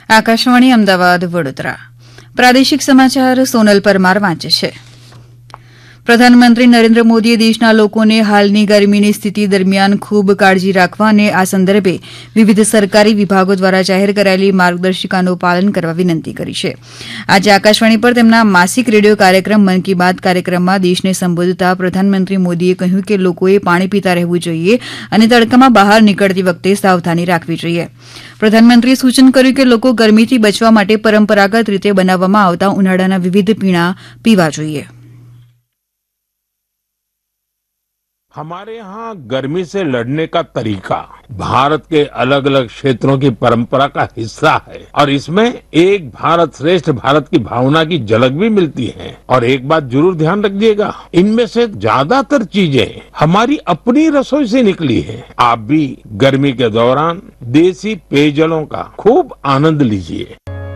આકાશવાણી અમદાવાદ વડોદરા પ્રાદેશિક સમાચાર સોનલ પરમાર વાંચે છે. પ્રધાનમંત્રી નરેન્દ્ર મોદીએ દેશના લોકોને હાલની ગરમીની સ્થિતિ દરમિયાન ખૂબ કાળજી રાખવા અને આ સંદર્ભે વિવિધ સરકારી વિભાગો દ્વારા જાહેર કરાયેલી માર્ગદર્શિકાનું પાલન કરવા વિનંતી કરી છે. આજે આકાશવાણી પર તેમના માસિક રેડિયો કાર્યક્રમ મન કી બાત કાર્યક્રમમાં દેશને સંબોધતા પ્રધાનમંત્રી મોદીએ કહ્યું કે લોકોએ પાણી પીતા રહેવું જોઈએ અને તડકામાં બહાર નીકળતી વખતે સાવધાની રાખવી જોઈએ. પ્રધાનમંત્રીએ સૂચન કર્યું કે લોકો ગરમીથી બચવા માટે પરંપરાગત રીતે બનાવવામાં આવતા ઉનાળાના વિવિધ પીણા પીવા જોઈએ. हमारे यहाँ गर्मी से लड़ने का तरीका भारत के अलग अलग क्षेत्रों की परंपरा का हिस्सा है और इसमें एक भारत श्रेष्ठ भारत की भावना की झलक भी मिलती है. और एक बात जरूर ध्यान रखिएगा, इनमें से ज्यादातर चीजें हमारी अपनी रसोई से निकली है. आप भी गर्मी के दौरान देसी पेयजलों का खूब आनंद लीजिए.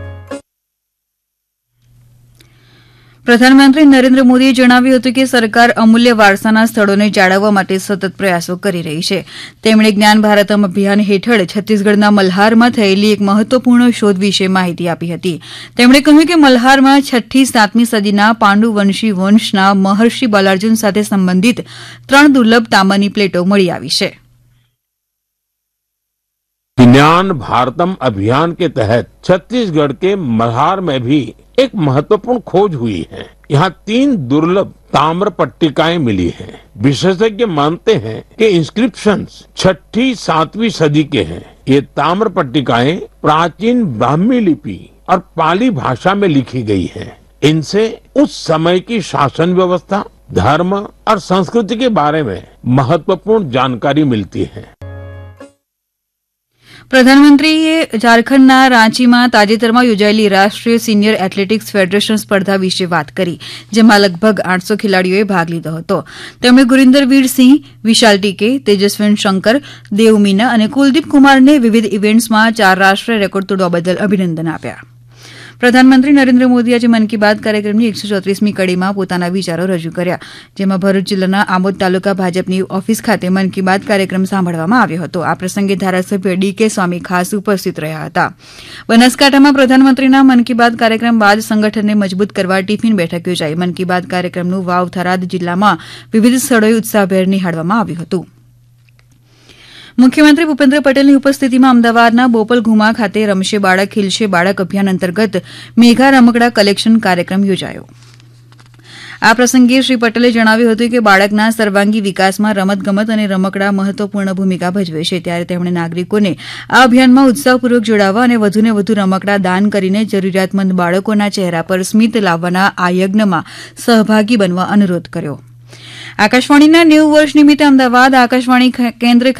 પ્રધાનમંત્રી નરેન્દ્ર મોદીએ જણાવ્યું હતું કે સરકાર અમૂલ્ય વારસાના સ્થળોને જાળવવા માટે સતત પ્રયાસો કરી રહી છે. તેમણે જ્ઞાન ભારતમ અભિયાન હેઠળ છત્તીસગઢના મલ્હારમાં થયેલી એક મહત્વપૂર્ણ શોધ વિશે માહિતી આપી હતી. તેમણે કહ્યું કે મલ્હારમાં 6ઠ્ઠી થી 7મી સદીના પાંડુવંશી વંશના મહર્ષિ બાલાર્જુન સાથે સંબંધિત 3 દુર્લભ તાંબાની પ્લેટો મળી આવી છે. ज्ञान भारतम अभियान के तहत छत्तीसगढ़ के मल्हार में भी एक महत्वपूर्ण खोज हुई है. यहाँ 3 दुर्लभ ताम्र पट्टिकाएं मिली हैं. विशेषज्ञ मानते हैं कि इंस्क्रिप्शंस 6ठी 7वीं सदी के हैं. ये ताम्र पट्टिकाएं प्राचीन ब्राह्मी लिपि और पाली भाषा में लिखी गई हैं. इनसे उस समय की शासन व्यवस्था, धर्म और संस्कृति के बारे में महत्वपूर्ण जानकारी मिलती है. પ્રધાનમંત્રીએ ઝારખંડના રાંચીમાં તાજેતરમાં યોજાયેલી રાષ્ટ્રીય સિનિયર એથ્લેટિક્સ ફેડરેશન સ્પર્ધા વિશે વાત કરી, જેમાં લગભગ 800 ખેલાડીઓએ ભાગ લીધો હતો. તેમણે ગુરિન્દરવીર સિંહ, વિશાલ ટીકે, તેજસ્વિન શંકર, દેવ મીના અને કુલદીપ કુમારને વિવિધ ઇવેન્ટ્સમાં 4 રાષ્ટ્રીય રેકોર્ડ તોડવા બદલ અભિનંદન આપ્યા. પ્રધાનમંત્રી નરેન્દ્ર મોદીએ આજે મન કી બાત કાર્યક્રમની 134મી કડીમાં પોતાના વિચારો રજૂ કર્યા, જેમાં ભરૂચ જિલ્લાના આમોદ તાલુકા ભાજપની ઓફિસ ખાતે મન કી બાત કાર્યક્રમ સાંભળવામાં આવ્યો હતો. આ પ્રસંગે ધારાસભ્ય ડી.કે. સ્વામી ખાસ ઉપસ્થિત રહ્યા હતા. બનાસકાંઠામાં પ્રધાનમંત્રીના મન કી બાત કાર્યક્રમ બાદ સંગઠનને મજબૂત કરવા ટિફિન બેઠક યોજાઈ. મન કી બાત કાર્યક્રમનું વાવ થરાદ જિલ્લામાં વિવિધ સ્થળોએ ઉત્સાહભેર નિહાળવામાં આવ્યું હતું. મુખ્યમંત્રી ભૂપેન્દ્ર પટેલની ઉપસ્થિતિમાં અમદાવાદના બોપલ ઘુમા ખાતે રમશે બાળક ખીલશે બાળક અભિયાન અંતર્ગત મેઘા રમકડા કલેક્શન કાર્યક્રમ યોજાયો. આ પ્રસંગે શ્રી પટેલે જણાવ્યું હતું કે બાળકના સર્વાંગી વિકાસમાં રમતગમત અને રમકડા મહત્વપૂર્ણ ભૂમિકા ભજવે છે. ત્યારે તેમણે નાગરિકોને આ અભિયાનમાં ઉત્સાહપૂર્વક જોડાવા અને વધુને વધુ રમકડા દાન કરીને જરૂરિયાતમંદ બાળકોના ચહેરા પર સ્મિત લાવવાના આ યજ્ઞમાં સહભાગી બનવા અનુરોધ કર્યો. આકાશવાણીના 90 વર્ષ નિમિત્તે અમદાવાદ આકાશવાણી કેન્દ્ર